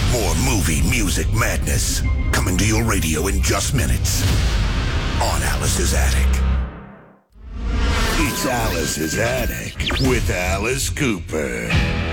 More movie music madness coming to your radio in just minutes on Alice's Attic. It's Alice's Attic with Alice Cooper.